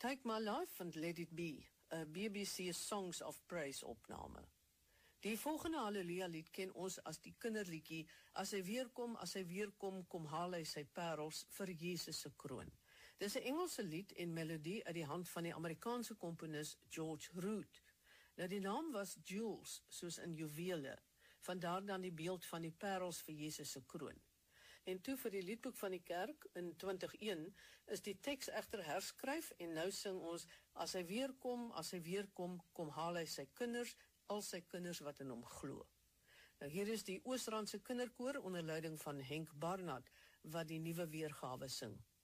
Take My Life and Let It Be, 'n BBC Songs of Praise opname. Die volgende Halleluja lied ken ons as die kinderliedjie, as hy weer kom, kom haal hy sy parels vir Jesus se kroon. Dis 'n Engelse lied en melodie uit die hand van die Amerikaanse komponis George Root. Nou die naam was Jewels, soos in juwele, vandaar dan die beeld van die parels vir Jesus se kroon. En toe vir die liedboek van die kerk in 2001 is die teks egter herskryf en nou sing ons, as hy weer kom, kom haal hy sy kinders, al sy kinders wat in hom glo. Nou hier is die Oosrandse kinderkoor onder leiding van Henk Barnard wat die nuwe weergawe sing.